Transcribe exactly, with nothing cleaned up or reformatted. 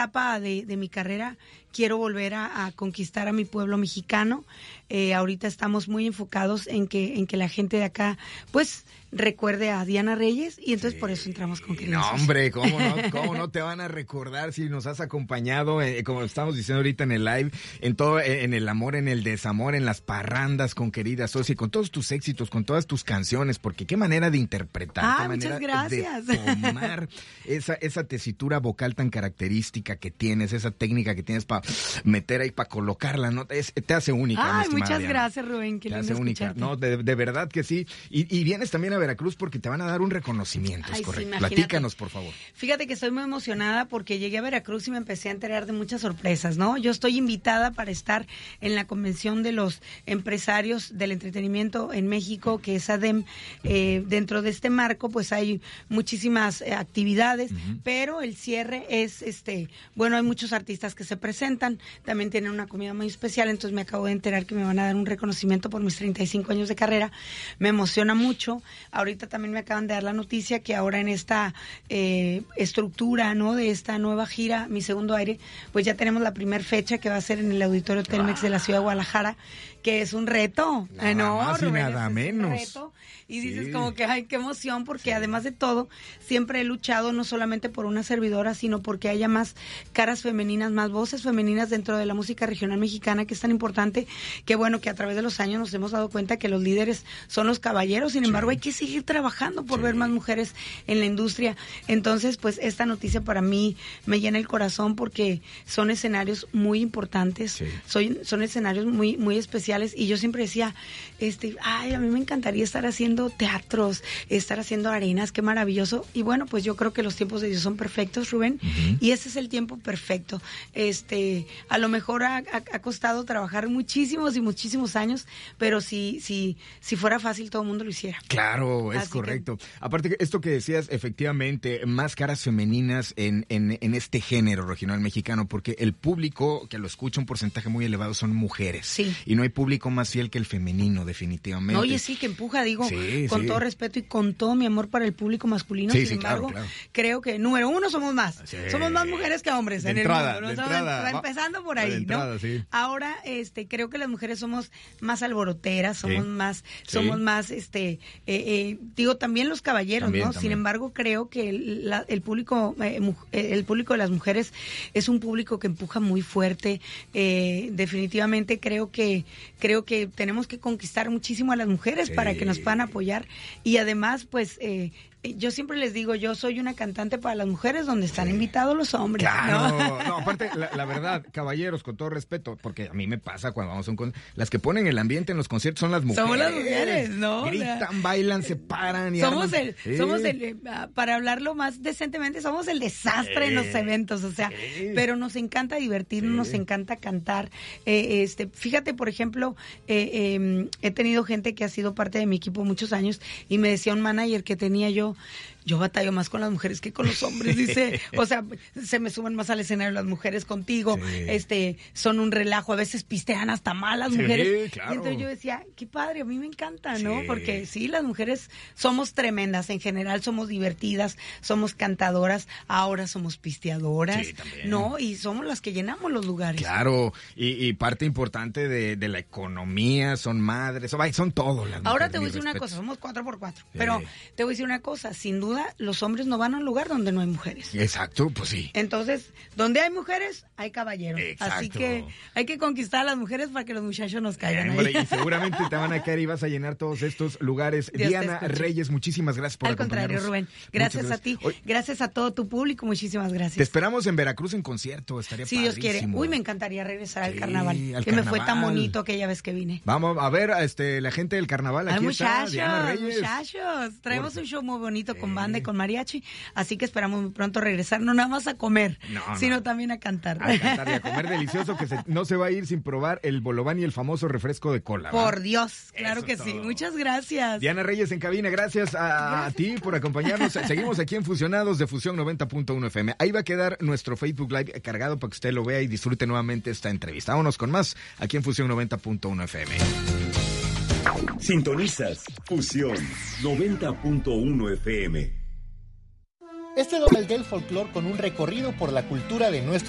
etapa de, de mi carrera quiero volver a, a conquistar a mi pueblo mexicano. Eh, ahorita estamos muy enfocados en que en que la gente de acá, pues, recuerde a Diana Reyes, y entonces sí. por eso entramos con Querida No, Sucia. hombre, ¿cómo no, cómo no te van a recordar si nos has acompañado, eh, como estamos diciendo ahorita en el live, en todo, eh, en el amor, en el desamor, en las parrandas con Querida Sucia, con todos tus éxitos, con todas tus canciones, porque qué manera de interpretar, ah, qué manera gracias. de tomar esa, esa tesitura vocal tan característica que tienes, esa técnica que tienes para meter ahí, para colocarla, ¿no? Es, te hace única. Ay, muchas Diana. Gracias, Rubén, qué te lindo hace única. escucharte. No, de, de verdad que sí. Y, y vienes también a Veracruz porque te van a dar un reconocimiento, Ay, es correcto. Sí, platícanos, por favor. Fíjate que estoy muy emocionada porque llegué a Veracruz y me empecé a enterar de muchas sorpresas, ¿no? Yo estoy invitada para estar en la convención de los empresarios del entretenimiento en México, que es A D E M. Eh, dentro de este marco, pues hay muchísimas eh, actividades, uh-huh. pero el cierre es, este, bueno, hay muchos artistas que se presentan, también tienen una comida muy especial, entonces me acabo de enterar que me van a dar un reconocimiento por mis treinta y cinco años de carrera. Me emociona mucho. Ahorita también me acaban de dar la noticia que ahora en esta eh, estructura, ¿no?, de esta nueva gira, Mi Segundo Aire, pues ya tenemos la primer fecha, que va a ser en el Auditorio Telmex ah. de la Ciudad de Guadalajara, que es un reto, nada no, más y Rubén, nada es menos. Un reto, y sí. dices como que, ay, qué emoción, porque sí. además de todo, siempre he luchado no solamente por una servidora, sino porque haya más caras femeninas, más voces femeninas dentro de la música regional mexicana, que es tan importante, que bueno, que a través de los años nos hemos dado cuenta que los líderes son los caballeros, sin embargo, sí. hay que seguir trabajando por sí. ver más mujeres en la industria. Entonces, pues, esta noticia para mí me llena el corazón, porque son escenarios muy importantes, sí. Soy, son escenarios muy, muy especiales, y yo siempre decía, este, ay, a mí me encantaría estar haciendo teatros, estar haciendo arenas, qué maravilloso. Y bueno, pues yo creo que los tiempos de Dios son perfectos, Rubén, uh-huh. y ese es el tiempo perfecto. Este, a lo mejor ha, ha, ha costado trabajar muchísimos y muchísimos años, pero si, si, si fuera fácil, todo el mundo lo hiciera. Claro, es Así correcto. Que... Aparte, esto que decías, efectivamente, más caras femeninas en, en, en este género regional mexicano, porque el público que lo escucha, un porcentaje muy elevado, son mujeres. Sí. Y no hay público más fiel que el femenino, definitivamente. Oye, sí, que empuja, digo, sí, con sí. todo respeto y con todo mi amor para el público masculino. Sí, sin sí, embargo, claro, claro. creo que, número uno, somos más. Sí. Somos más mujeres que hombres de en entrada, el mundo. De ¿no? entrada, Somos, empezando por ahí, entrada, ¿no? Sí. Ahora, este, creo que las mujeres somos más alboroteras, somos sí. más, sí. somos más, este, eh, eh, digo, también los caballeros, también, ¿no? También. Sin embargo, creo que el, la, el público, eh, el público de las mujeres es un público que empuja muy fuerte. Eh, definitivamente creo que, creo que tenemos que conquistar muchísimo a las mujeres sí. para que nos puedan apoyar, y además, pues, eh, yo siempre les digo, yo soy una cantante para las mujeres donde están sí. invitados los hombres. Claro, no, no aparte, la, la verdad, caballeros, con todo respeto, porque a mí me pasa cuando vamos a un concierto, las que ponen el ambiente en los conciertos son las mujeres. Somos las mujeres, ¿no? Gritan, bailan, se paran y somos arman. el, sí. somos el, para hablarlo más decentemente, somos el desastre sí. en los eventos, o sea, sí. pero nos encanta divertirnos, sí. nos encanta cantar. Eh, este, fíjate, por ejemplo, eh, eh, he tenido gente que ha sido parte de mi equipo muchos años, y me decía un manager que tenía yo, yo batallo más con las mujeres que con los hombres, dice, o sea, se me suben más al escenario las mujeres contigo, sí. este, son un relajo, a veces pistean hasta mal las sí, mujeres, claro. y entonces yo decía, qué padre, a mí me encanta, ¿no? Sí. Porque sí, las mujeres somos tremendas, en general somos divertidas, somos cantadoras, ahora somos pisteadoras, sí, también. ¿no? Y somos las que llenamos los lugares. Claro, y, y parte importante de, de la economía, son madres, son, son todo las Ahora mujeres, te voy a decir respeto. una cosa, somos cuatro por cuatro, sí. pero te voy a decir una cosa, sin duda, los hombres no van a un lugar donde no hay mujeres. Exacto, pues sí. Entonces, donde hay mujeres, hay caballeros. Exacto. Así que hay que conquistar a las mujeres para que los muchachos nos caigan eh, hombre, ahí. Y seguramente te van a caer y vas a llenar todos estos lugares. Dios Diana Reyes, muchísimas gracias por Al acompañarnos. contrario, Rubén. Gracias, gracias. a ti. Hoy, gracias a todo tu público. Muchísimas gracias. Te esperamos en Veracruz en concierto. Estaría Si padrísimo. Dios quiere. Uy, me encantaría regresar al sí, carnaval. Al que carnaval. me fue tan bonito aquella vez que vine. Vamos a ver a este, la gente del carnaval. Aquí Ay, está muchachos, Diana Reyes. muchachos. Traemos por... un show muy bonito con sí. banda y con mariachi. Así que esperamos muy pronto regresar. No nada más a comer, no, sino no. también a cantar. A cantar y a comer delicioso, que se, no se va a ir sin probar el bolobán y el famoso refresco de cola. Por ¿va? Dios, claro Eso que todo. sí. Muchas gracias. Diana Reyes en cabina, gracias a, gracias. a ti por acompañarnos. Seguimos aquí en Fusionados de Fusión noventa punto uno F M. Ahí va a quedar nuestro Facebook Live cargado para que usted lo vea y disfrute nuevamente esta entrevista. Vámonos con más aquí en Fusión noventa punto uno F M. Sintonizas Fusión noventa punto uno F M. Este doble del folclor con un recorrido por la cultura de nuestro